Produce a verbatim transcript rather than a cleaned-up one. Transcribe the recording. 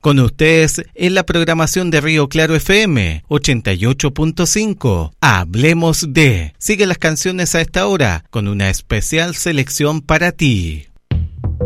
Con ustedes en la programación de Río Claro F M ochenta y ocho punto cinco. Hablemos de. Sigue las canciones a esta hora con una especial selección para ti.